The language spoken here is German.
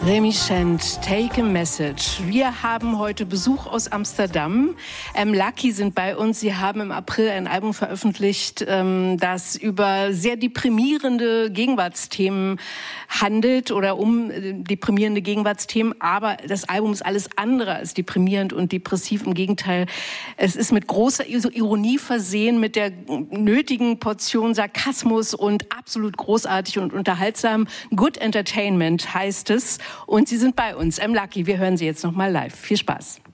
Remy Schend, Take a Message. Wir haben heute Besuch aus Amsterdam. Lucky sind bei uns. Sie haben im April ein Album veröffentlicht, das über sehr deprimierende Gegenwartsthemen handelt oder um deprimierende Gegenwartsthemen. Aber das Album ist alles andere als deprimierend und depressiv. Im Gegenteil, es ist mit großer Ironie versehen, mit der nötigen Portion Sarkasmus und absolut großartig und unterhaltsam. Good Entertainment heißt es. Und Sie sind bei uns. Lucky, wir hören Sie jetzt noch mal live. Viel Spaß.